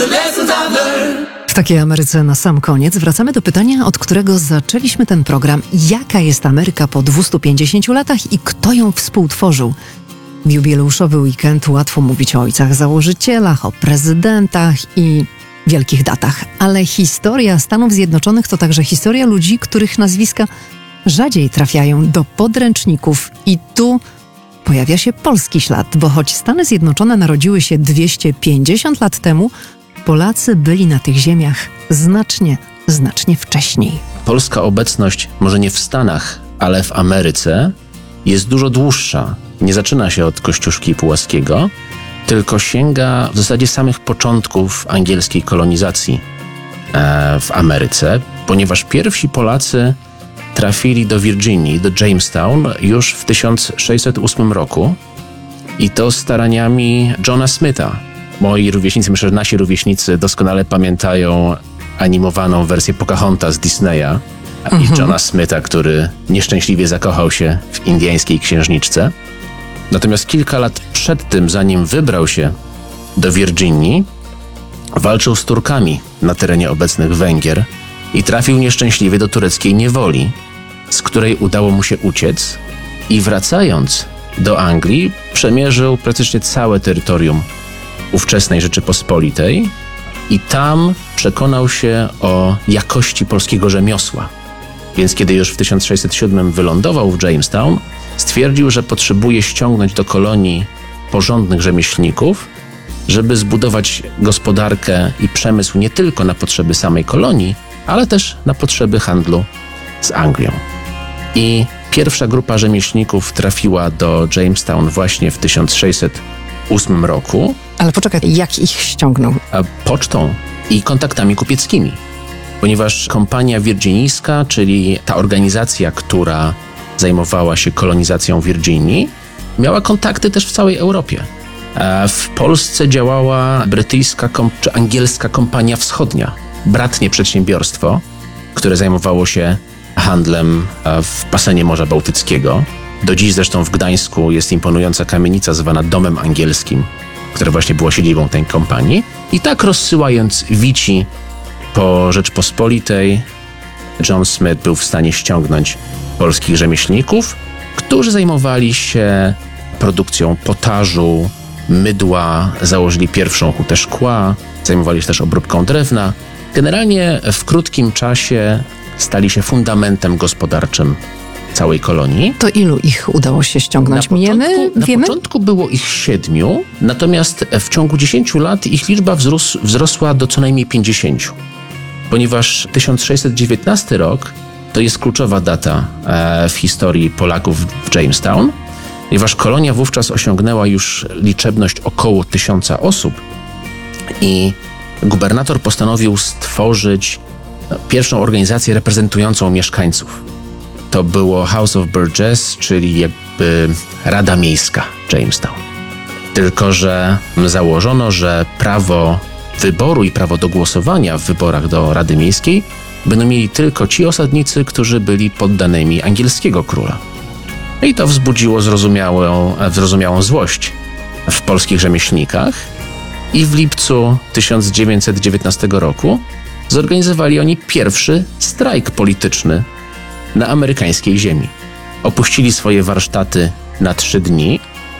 W takiej Ameryce na sam koniec wracamy do pytania, od którego zaczęliśmy ten program. Jaka jest Ameryka po 250 latach i kto ją współtworzył? W jubileuszowy weekend łatwo mówić o ojcach założycielach, o prezydentach i wielkich datach. Ale historia Stanów Zjednoczonych to także historia ludzi, których nazwiska rzadziej trafiają do podręczników. I tu pojawia się polski ślad, bo choć Stany Zjednoczone narodziły się 250 lat temu, Polacy byli na tych ziemiach znacznie wcześniej. Polska obecność, może nie w Stanach, ale w Ameryce, jest dużo dłuższa. Nie zaczyna się od Kościuszki Pułaskiego, tylko sięga w zasadzie samych początków angielskiej kolonizacji w Ameryce, ponieważ pierwsi Polacy trafili do Virginii, do Jamestown już w 1608 roku i to staraniami Johna Smitha. Moi rówieśnicy, myślę, że nasi rówieśnicy doskonale pamiętają animowaną wersję Pocahontas z Disneya i Johna Smitha, który nieszczęśliwie zakochał się w indyjskiej księżniczce. Natomiast kilka lat przed tym, zanim wybrał się do Virginii, walczył z Turkami na terenie obecnych Węgier i trafił nieszczęśliwie do tureckiej niewoli, z której udało mu się uciec i wracając do Anglii przemierzył praktycznie całe terytorium ówczesnej Rzeczypospolitej i tam przekonał się o jakości polskiego rzemiosła. Więc kiedy już w 1607 wylądował w Jamestown, stwierdził, że potrzebuje ściągnąć do kolonii porządnych rzemieślników, żeby zbudować gospodarkę i przemysł nie tylko na potrzeby samej kolonii, ale też na potrzeby handlu z Anglią. I pierwsza grupa rzemieślników trafiła do Jamestown właśnie w 1608 roku. Ale poczekaj, jak ich ściągnął? Pocztą i kontaktami kupieckimi. Ponieważ kompania wirginijska, czyli ta organizacja, która zajmowała się kolonizacją Virginii, miała kontakty też w całej Europie. W Polsce działała brytyjska czy angielska kompania wschodnia, bratnie przedsiębiorstwo, które zajmowało się handlem w basenie Morza Bałtyckiego. Do dziś zresztą w Gdańsku jest imponująca kamienica zwana Domem Angielskim, która właśnie była siedzibą tej kompanii. I tak rozsyłając wici po Rzeczpospolitej, John Smith był w stanie ściągnąć polskich rzemieślników, którzy zajmowali się produkcją potażu, mydła, założyli pierwszą hutę szkła, zajmowali się też obróbką drewna. Generalnie w krótkim czasie stali się fundamentem gospodarczym całej kolonii. To ilu ich udało się ściągnąć? Na początku było ich 7, natomiast w ciągu 10 lat ich liczba wzrosła do co najmniej 50. Ponieważ 1619 rok to jest kluczowa data w historii Polaków w Jamestown, ponieważ kolonia wówczas osiągnęła już liczebność około 1000 osób i gubernator postanowił stworzyć pierwszą organizację reprezentującą mieszkańców. To było House of Burgess, czyli jakby Rada Miejska Jamestown. Tylko że założono, że prawo wyboru i prawo do głosowania w wyborach do Rady Miejskiej będą mieli tylko ci osadnicy, którzy byli poddanymi angielskiego króla. I to wzbudziło zrozumiałą złość w polskich rzemieślnikach i w lipcu 1919 roku zorganizowali oni pierwszy strajk polityczny na amerykańskiej ziemi. Opuścili swoje warsztaty na 3 dni,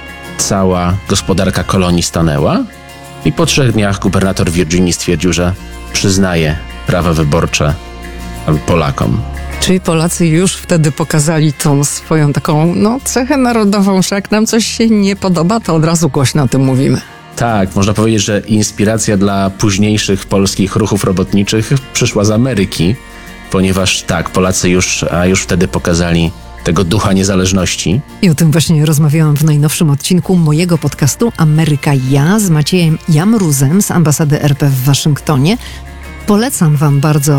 cała gospodarka kolonii stanęła i po 3 dniach gubernator Virginii stwierdził, że przyznaje prawa wyborcze Polakom. Czyli Polacy już wtedy pokazali tą swoją taką cechę narodową, że jak nam coś się nie podoba, to od razu głośno o tym mówimy. Tak, można powiedzieć, że inspiracja dla późniejszych polskich ruchów robotniczych przyszła z Ameryki, ponieważ tak, Polacy już wtedy pokazali tego ducha niezależności. I o tym właśnie rozmawiałam w najnowszym odcinku mojego podcastu Ameryka Ja z Maciejem Jamruzem z ambasady RP w Waszyngtonie. Polecam Wam bardzo